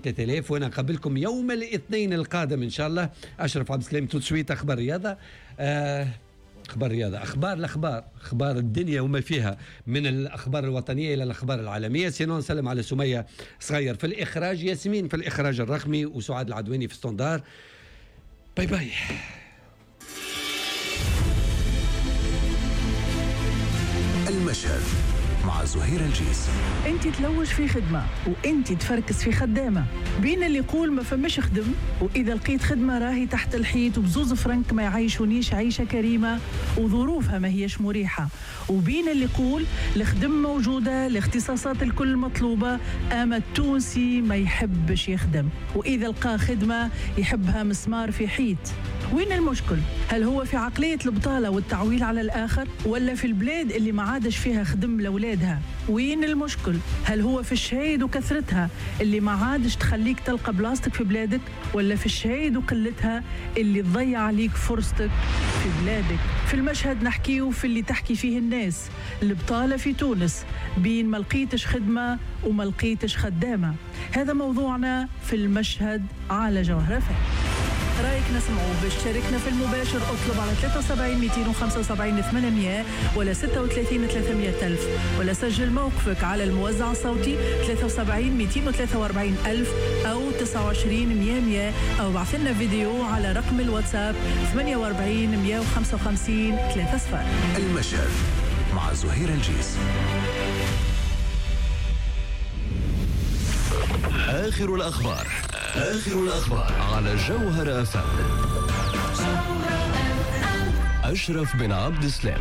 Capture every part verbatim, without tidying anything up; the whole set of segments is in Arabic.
ثلاثة آلاف، وانا نقابلكم يوم الاثنين القادم ان شاء الله. اشرف عبد السلام تو سويت اخبار رياضه. آه اخبار رياضه، اخبار الاخبار، اخبار الدنيا وما فيها من الاخبار الوطنيه الى الاخبار العالميه. سينو نسلم على سميه صغير في الاخراج، ياسمين في الاخراج الرقمي، وسعاد العدواني في ستاندار. باي باي. المشهد مع زهير الجيس. انت تلوج في خدمة وانت تفركس في خدامة، بين اللي يقول ما فماش خدم، واذا لقيت خدمة راهي تحت الحيط وبزوز فرنك ما يعيشونيش عيشة كريمة وظروفها ما هيش مريحة، وبين اللي يقول الخدم موجودة، الاختصاصات الكل مطلوبة، اما التونسي ما يحبش يخدم، واذا لقى خدمة يحبها مسمار في حيط. وين المشكل؟ هل هو في عقلية البطالة والتعويل على الآخر، ولا في البلاد اللي ما عادش فيها خدم لأولادها؟ وين المشكل؟ هل هو في الشهيد وكثرتها اللي ما عادش تخليك تلقى بلاستيك في بلادك، ولا في الشهيد وقلتها اللي تضيع عليك فرصتك في بلادك؟ في المشهد نحكيه في اللي تحكي فيه الناس، البطالة في تونس بين ما لقيتش خدمة وما لقيتش خدامة. هذا موضوعنا في المشهد على جوهرة فهم. رايك نسمعه باش تشاركنا في المباشر، اطلب على ثلاثة وسبعين مئتين وخمسة وسبعين ثمانمئة ولا ستة وثلاثين ثلاثمئة ألف، ولا سجل موقفك على الموزع الصوتي ثلاثة وسبعين مئتين وثلاثة وأربعين ألف أو تسعة وعشرين مئة، أو بعث لنا فيديو على رقم الواتساب ثمانية وأربعين مئة وخمسة وخمسين ثلاثة صفر. المشهد مع زهير الجيس. آخر الأخبار، آخر الأخبار على جوهر أف أم. أشرف بن عبد السلام.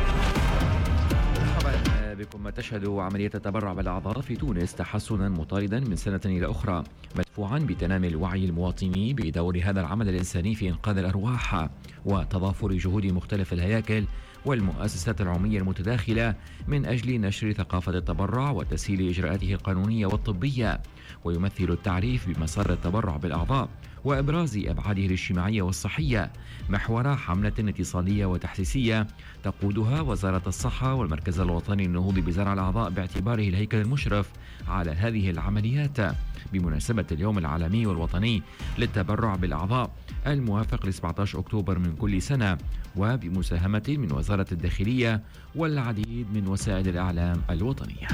مرحبا بكم. تشهد عملية التبرع بالأعضاء في تونس تحسنا مطاردا من سنة إلى أخرى، مدفوعا بتنامي الوعي المواطني بدور هذا العمل الإنساني في إنقاذ الأرواح وتضافر جهود مختلف الهياكل والمؤسسات العمومية المتداخلة من أجل نشر ثقافة التبرع وتسهيل إجراءاته القانونية والطبية. ويمثل التعريف بمسار التبرع بالأعضاء وإبراز أبعاده الاجتماعية والصحية محور حملة اتصالية وتحسيسية تقودها وزارة الصحة والمركز الوطني للنهوض بزرع الأعضاء باعتباره الهيكل المشرف على هذه العمليات، بمناسبة اليوم العالمي والوطني للتبرع بالأعضاء الموافق ل سبعة عشر أكتوبر من كل سنة، وبمساهمة من وزارة الداخلية والعديد من وسائل الإعلام الوطنية.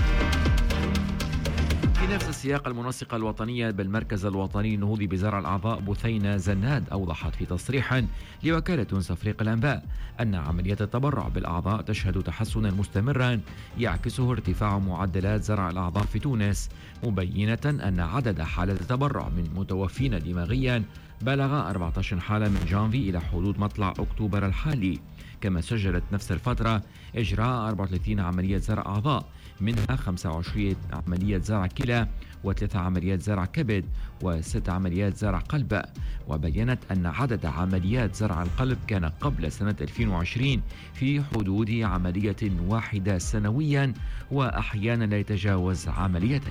في نفس السياق، المنسقة الوطنية بالمركز الوطني للنهوض بزرع الأعضاء بثينة زناد أوضحت في تصريح لوكالة تونس أفريق الأنباء أن عملية التبرع بالأعضاء تشهد تحسنا مستمرا يعكسه ارتفاع معدلات زرع الأعضاء في تونس، مبينة أن عدد حالات التبرع من متوفين دماغيا بلغ أربعة عشر حالة من جانفي إلى حدود مطلع أكتوبر الحالي. كما سجلت نفس الفترة إجراء أربعة وثلاثين عملية زرع أعضاء، منها خمسة وعشرين عملية زرع كلى وثلاثة عمليات زرع كبد وست عمليات زرع قلب. وبينت أن عدد عمليات زرع القلب كان قبل سنة ألفين وعشرين في حدود عملية واحدة سنويا، وأحيانا لا يتجاوز عمليتين.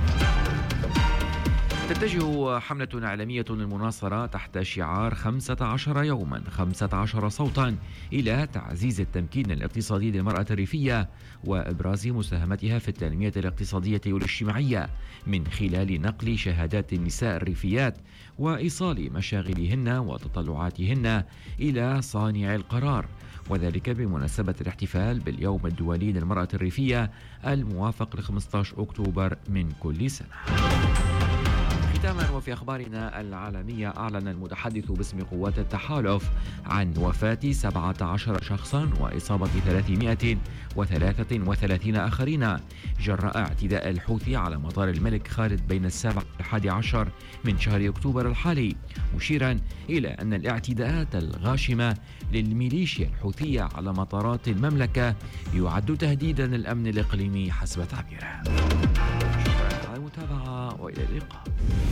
تتجه حملة إعلامية للمناصرة تحت شعار خمسة عشر يوما خمسة عشر صوتا إلى تعزيز التمكين الاقتصادي للمرأة الريفية وإبراز مساهمتها في التنمية الاقتصادية والاجتماعية من خلال نقل شهادات النساء الريفيات وإيصال مشاغلهن وتطلعاتهن إلى صانع القرار، وذلك بمناسبة الاحتفال باليوم الدولي للمرأة الريفية الموافق ل خمسة عشر أكتوبر من كل سنة. ختاما، وفي أخبارنا العالمية، أعلن المتحدث باسم قوات التحالف عن وفاة سبعة عشر شخصا وإصابة ثلاثمئة وثلاثة وثلاثين آخرين جراء اعتداء الحوثي على مطار الملك خالد بين السابع والحادي عشر من شهر أكتوبر الحالي، مشيرا إلى أن الاعتداءات الغاشمة للميليشيا الحوثية على مطارات المملكة يعد تهديدا للأمن الإقليمي حسب تعبيره. شكرا على المتابعة وإلى اللقاء.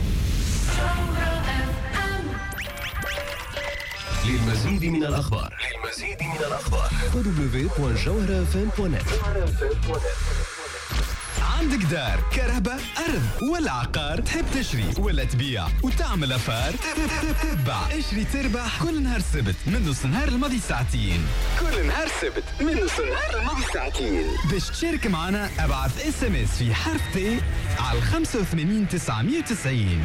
للمزيد من الأخبار للمزيد من الأخبار دبليو دوت جوهرة اف ام دوت نت. عندك دار، كهرباء، أرض ولا عقار، تحب تشري ولا تبيع وتعمل أفار؟ تبع اشري تربح كل نهار سبت من نص نهار الماضي ساعتين. كل نهار سبت من نص نهار الماضي ساعتين. باش تشارك معنا ابعث اس ام اس في حرف تي على خمسة وثمانين تسعمئة وتسعين.